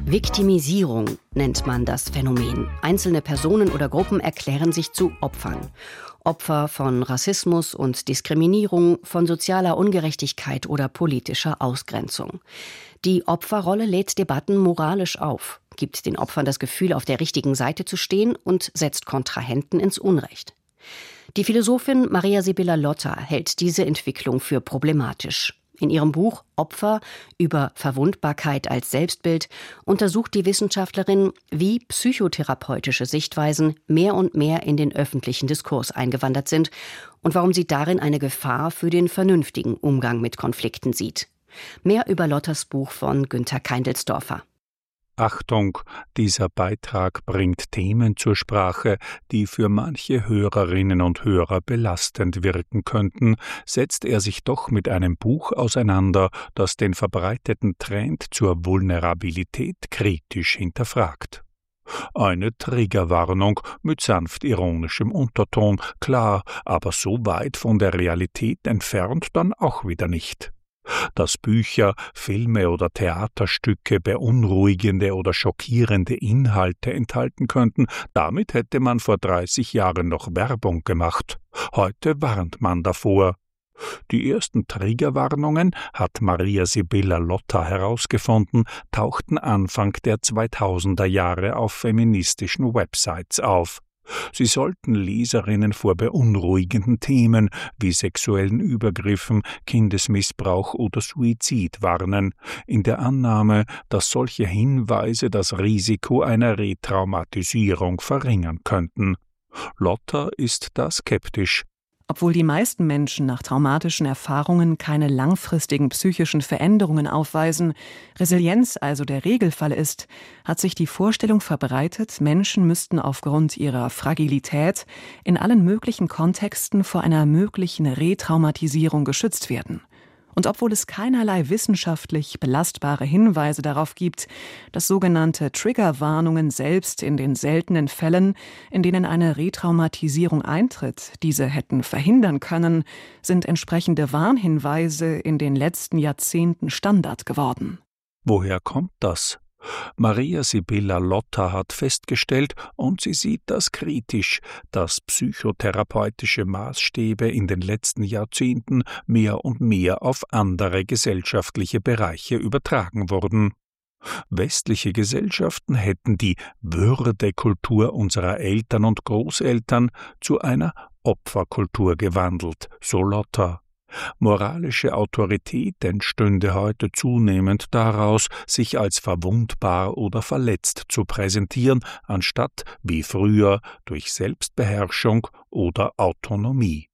Viktimisierung nennt man das Phänomen. Einzelne Personen oder Gruppen erklären sich zu Opfern. Opfer von Rassismus und Diskriminierung, von sozialer Ungerechtigkeit oder politischer Ausgrenzung. Die Opferrolle lädt Debatten moralisch auf, gibt den Opfern das Gefühl, auf der richtigen Seite zu stehen und setzt Kontrahenten ins Unrecht. Die Philosophin Maria Sibylla Lotta hält diese Entwicklung für problematisch. In ihrem Buch Opfer über Verwundbarkeit als Selbstbild untersucht die Wissenschaftlerin, wie psychotherapeutische Sichtweisen mehr und mehr in den öffentlichen Diskurs eingewandert sind und warum sie darin eine Gefahr für den vernünftigen Umgang mit Konflikten sieht. Mehr über Lottas Buch von Günter Keindelsdorfer. Achtung, dieser Beitrag bringt Themen zur Sprache, die für manche Hörerinnen und Hörer belastend wirken könnten, setzt er sich doch mit einem Buch auseinander, das den verbreiteten Trend zur Vulnerabilität kritisch hinterfragt. Eine Triggerwarnung mit sanft ironischem Unterton, klar, aber so weit von der Realität entfernt dann auch wieder nicht. Dass Bücher, Filme oder Theaterstücke beunruhigende oder schockierende Inhalte enthalten könnten, damit hätte man vor 30 Jahren noch Werbung gemacht. Heute warnt man davor. Die ersten Triggerwarnungen, hat Maria Sibylla Lotta herausgefunden, tauchten Anfang der 2000er Jahre auf feministischen Websites auf. Sie sollten Leserinnen vor beunruhigenden Themen wie sexuellen Übergriffen, Kindesmissbrauch oder Suizid warnen, in der Annahme, dass solche Hinweise das Risiko einer Retraumatisierung verringern könnten. Lotta ist da skeptisch. Obwohl die meisten Menschen nach traumatischen Erfahrungen keine langfristigen psychischen Veränderungen aufweisen, Resilienz also der Regelfall ist, hat sich die Vorstellung verbreitet, Menschen müssten aufgrund ihrer Fragilität in allen möglichen Kontexten vor einer möglichen Retraumatisierung geschützt werden. Und obwohl es keinerlei wissenschaftlich belastbare Hinweise darauf gibt, dass sogenannte Triggerwarnungen selbst in den seltenen Fällen, in denen eine Retraumatisierung eintritt, diese hätten verhindern können, sind entsprechende Warnhinweise in den letzten Jahrzehnten Standard geworden. Woher kommt das? Maria Sibylla Lotta hat festgestellt, und sie sieht das kritisch, dass psychotherapeutische Maßstäbe in den letzten Jahrzehnten mehr und mehr auf andere gesellschaftliche Bereiche übertragen wurden. Westliche Gesellschaften hätten die Würdekultur unserer Eltern und Großeltern zu einer Opferkultur gewandelt, so Lotta. Moralische Autorität entstünde heute zunehmend daraus, sich als verwundbar oder verletzt zu präsentieren, anstatt, wie früher, durch Selbstbeherrschung oder Autonomie.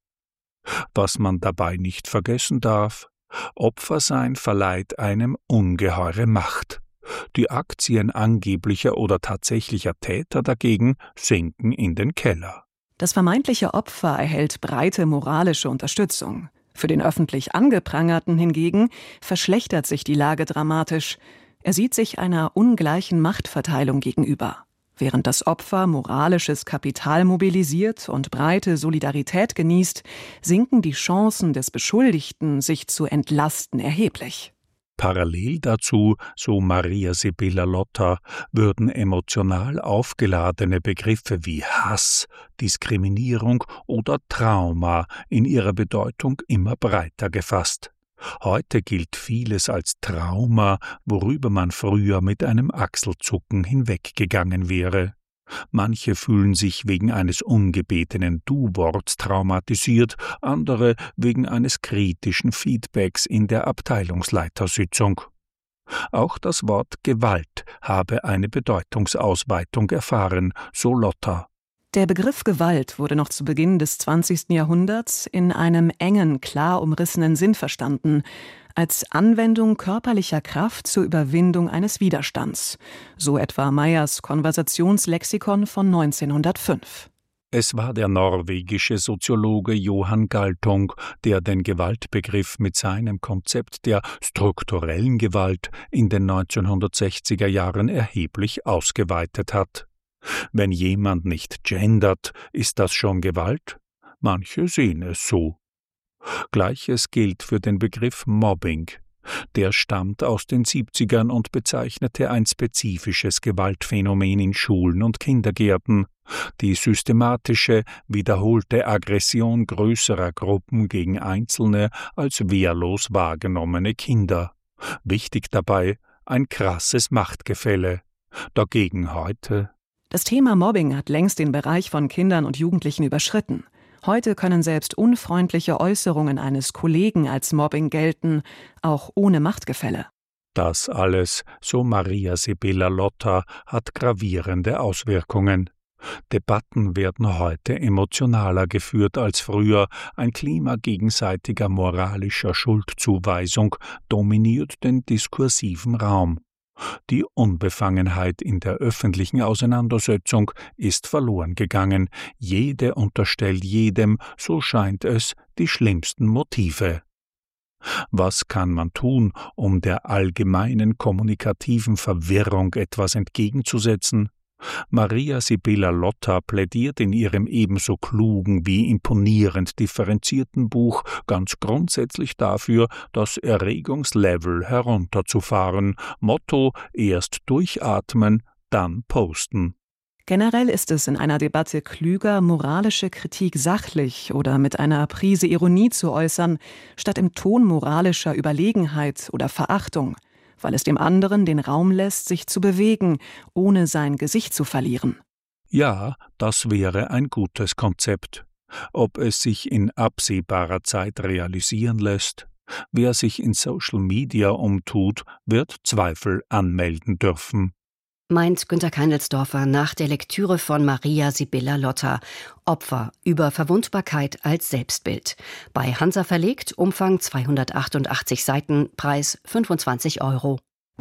Was man dabei nicht vergessen darf: Opfersein verleiht einem ungeheure Macht. Die Aktien angeblicher oder tatsächlicher Täter dagegen sinken in den Keller. Das vermeintliche Opfer erhält breite moralische Unterstützung. Für den öffentlich Angeprangerten hingegen verschlechtert sich die Lage dramatisch. Er sieht sich einer ungleichen Machtverteilung gegenüber. Während das Opfer moralisches Kapital mobilisiert und breite Solidarität genießt, sinken die Chancen des Beschuldigten, sich zu entlasten, erheblich. Parallel dazu, so Maria Sibylla Lotta, würden emotional aufgeladene Begriffe wie Hass, Diskriminierung oder Trauma in ihrer Bedeutung immer breiter gefasst. Heute gilt vieles als Trauma, worüber man früher mit einem Achselzucken hinweggegangen wäre. Manche fühlen sich wegen eines ungebetenen Du-Worts traumatisiert, andere wegen eines kritischen Feedbacks in der Abteilungsleitersitzung. Auch das Wort Gewalt habe eine Bedeutungsausweitung erfahren, so Lotta. Der Begriff Gewalt wurde noch zu Beginn des 20. Jahrhunderts in einem engen, klar umrissenen Sinn verstanden, als Anwendung körperlicher Kraft zur Überwindung eines Widerstands, so etwa Meyers Konversationslexikon von 1905. Es war der norwegische Soziologe Johan Galtung, der den Gewaltbegriff mit seinem Konzept der strukturellen Gewalt in den 1960er Jahren erheblich ausgeweitet hat. Wenn jemand nicht gendert, ist das schon Gewalt? Manche sehen es so. Gleiches gilt für den Begriff Mobbing. Der stammt aus den 70ern und bezeichnete ein spezifisches Gewaltphänomen in Schulen und Kindergärten, die systematische, wiederholte Aggression größerer Gruppen gegen einzelne als wehrlos wahrgenommene Kinder. Wichtig dabei ein krasses Machtgefälle. Dagegen heute: Das Thema Mobbing hat längst den Bereich von Kindern und Jugendlichen überschritten. Heute können selbst unfreundliche Äußerungen eines Kollegen als Mobbing gelten, auch ohne Machtgefälle. Das alles, so Maria Sibylla Lotta, hat gravierende Auswirkungen. Debatten werden heute emotionaler geführt als früher. Ein Klima gegenseitiger moralischer Schuldzuweisung dominiert den diskursiven Raum. Die Unbefangenheit in der öffentlichen Auseinandersetzung ist verloren gegangen. Jede unterstellt jedem, so scheint es, die schlimmsten Motive. Was kann man tun, um der allgemeinen kommunikativen Verwirrung etwas entgegenzusetzen? Maria Sibylla Lotta plädiert in ihrem ebenso klugen wie imponierend differenzierten Buch ganz grundsätzlich dafür, das Erregungslevel herunterzufahren. Motto: erst durchatmen, dann posten. Generell ist es in einer Debatte klüger, moralische Kritik sachlich oder mit einer Prise Ironie zu äußern, statt im Ton moralischer Überlegenheit oder Verachtung, weil es dem anderen den Raum lässt, sich zu bewegen, ohne sein Gesicht zu verlieren. Ja, das wäre ein gutes Konzept. Ob es sich in absehbarer Zeit realisieren lässt? Wer sich in Social Media umtut, wird Zweifel anmelden dürfen. Meint Günter Keindelsdorfer nach der Lektüre von Maria Sibylla Lotta. Opfer über Verwundbarkeit als Selbstbild. Bei Hansa verlegt, Umfang 288 Seiten, Preis 25 €.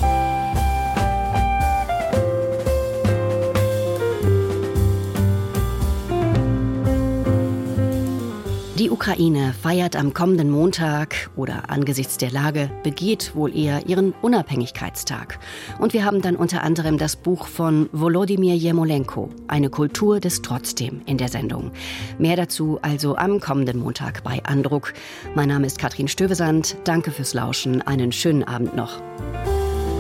Die Ukraine feiert am kommenden Montag oder angesichts der Lage begeht wohl eher ihren Unabhängigkeitstag. Und wir haben dann unter anderem das Buch von Volodymyr Jermolenko, Eine Kultur des Trotzdem, in der Sendung. Mehr dazu also am kommenden Montag bei Andruck. Mein Name ist Katrin Stövesand. Danke fürs Lauschen. Einen schönen Abend noch.